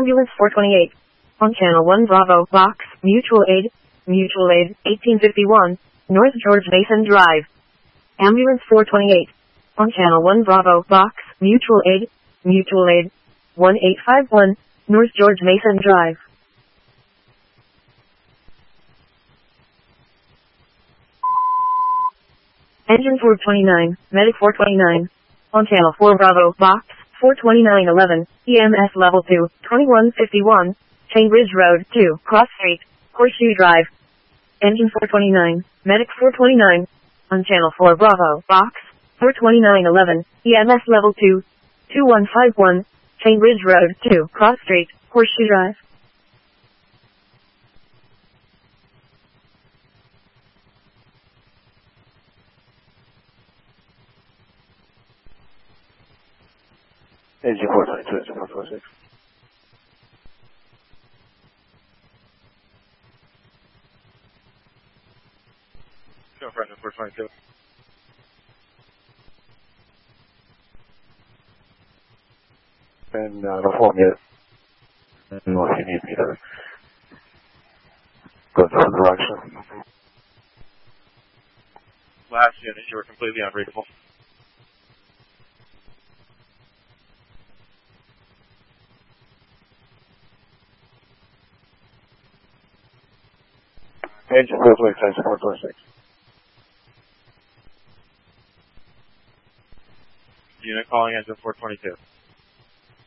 Ambulance 428. On Channel 1 Bravo, Box, Mutual Aid, 1851, North George Mason Drive. Ambulance 428. On Channel 1 Bravo, Box, Mutual Aid, 1851, North George Mason Drive. Engine 429, Medic 429. On Channel 4 Bravo, Box, 42911, EMS Level 2, 2151, Chain Ridge Road 2, Cross Street, Horseshoe Drive. Engine 429, Medic 429. On Channel 4 Bravo, Box, 42911, EMS Level 2, 2151, Chain Ridge Road 2, Cross Street, Horseshoe Drive. Engine 422, engine 426. Show front of 422. And inform you if you need me to go in different direction. Last unit, you were completely unreadable. Engine 426, engine 426. Unit calling engine 422.